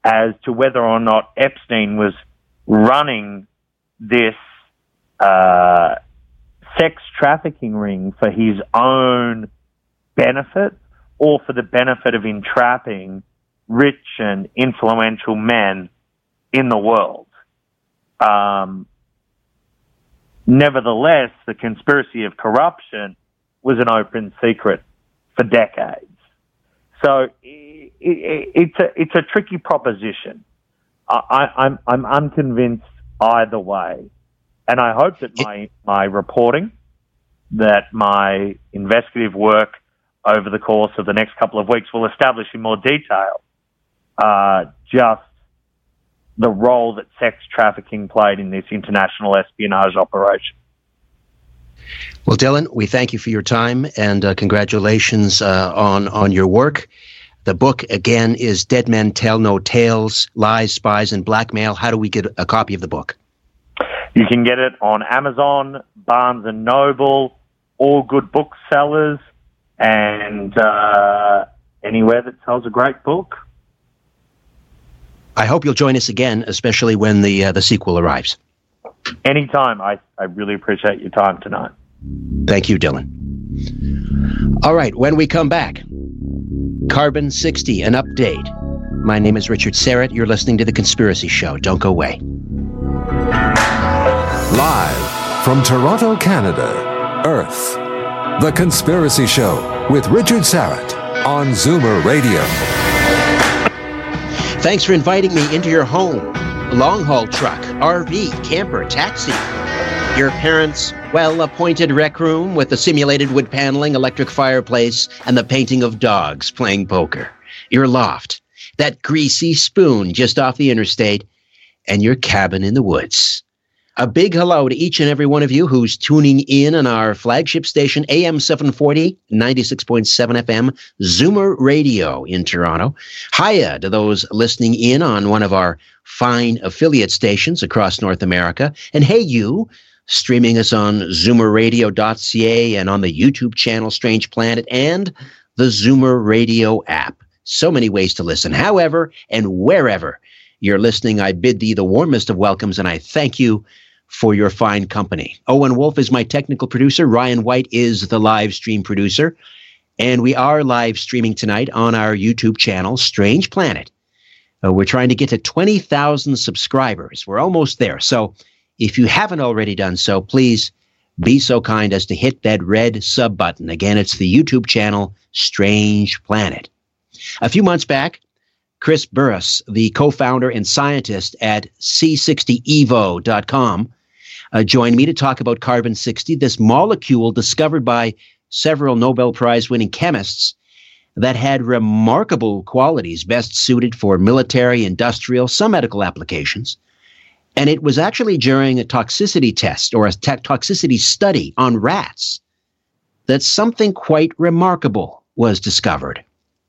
as to whether or not Epstein was running this sex trafficking ring for his own benefit or for the benefit of entrapping rich and influential men in the world. Nevertheless, the conspiracy of corruption was an open secret for decades. So it's a tricky proposition. I'm unconvinced either way, and I hope that my reporting, that my investigative work over the course of the next couple of weeks will establish in more detail just the role that sex trafficking played in this international espionage operation. Well, Dylan, we thank you for your time, and congratulations on your work. The book, again, is Dead Men Tell No Tales, Lies, Spies, and Blackmail. How do we get a copy of the book? You can get it on Amazon, Barnes & Noble, all good booksellers, and anywhere that sells a great book. I hope you'll join us again, especially when the sequel arrives. Anytime. I really appreciate your time tonight. Thank you, Dylan. All right, when we come back, Carbon 60, an update. My name is Richard Syrett. You're listening to The Conspiracy Show. Don't go away. Live from Toronto, Canada, Earth, The Conspiracy Show with Richard Syrett on Zoomer Radio. Thanks for inviting me into your home. Long-haul truck, RV, camper, taxi. Your parents' well-appointed rec room with the simulated wood paneling, electric fireplace, and the painting of dogs playing poker. Your loft, that greasy spoon just off the interstate, and your cabin in the woods. A big hello to each and every one of you who's tuning in on our flagship station, AM 740, 96.7 FM, Zoomer Radio in Toronto. Hiya to those listening in on one of our fine affiliate stations across North America. And hey, you, streaming us on zoomerradio.ca and on the YouTube channel Strange Planet and the Zoomer Radio app. So many ways to listen. However and wherever you're listening, I bid thee the warmest of welcomes, and I thank you for your fine company. Owen Wolf is my technical producer. Ryan White is the live stream producer. And we are live streaming tonight on our YouTube channel, Strange Planet. We're trying to get to 20,000 subscribers. We're almost there. So if you haven't already done so, please be so kind as to hit that red sub button. Again, it's the YouTube channel, Strange Planet. A few months back, Chris Burrus, the co-founder and scientist at C60evo.com, joined me to talk about carbon-60, this molecule discovered by several Nobel Prize-winning chemists that had remarkable qualities best suited for military, industrial, some medical applications. And it was actually during a toxicity test or a toxicity study on rats that something quite remarkable was discovered.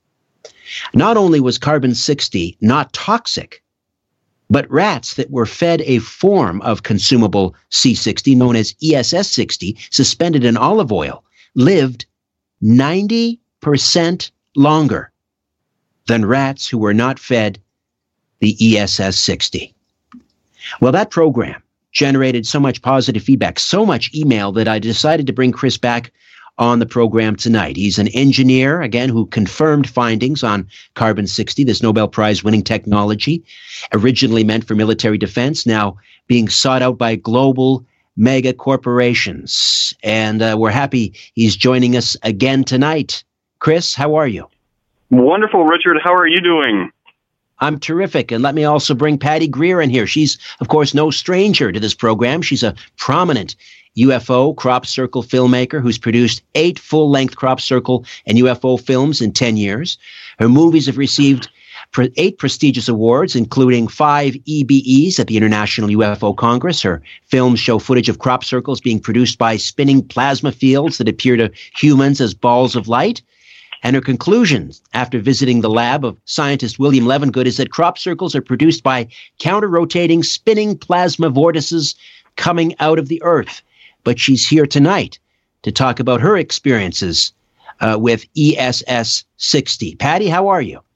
Not only was carbon-60 not toxic, but rats that were fed a form of consumable C60 known as ESS60 suspended in olive oil lived 90% longer than rats who were not fed the ESS60. Well, that program generated so much positive feedback, so much email, that I decided to bring Chris back on the program tonight. He's an engineer, again, who confirmed findings on carbon-60, this Nobel Prize-winning technology, originally meant for military defense, now being sought out by global mega corporations. And we're happy he's joining us again tonight. Chris, how are you? Wonderful, Richard. How are you doing? I'm terrific. And let me also bring Patty Greer in here. She's, of course, no stranger to this program. She's a prominent UFO crop circle filmmaker who's produced 8 full-length crop circle and UFO films in 10 years. Her movies have received 8 prestigious awards, including 5 EBEs at the International UFO Congress. Her films show footage of crop circles being produced by spinning plasma fields that appear to humans as balls of light. And her conclusion, after visiting the lab of scientist William Levengood, is that crop circles are produced by counter-rotating, spinning plasma vortices coming out of the Earth. But she's here tonight to talk about her experiences with ESS60. Patty, how are you?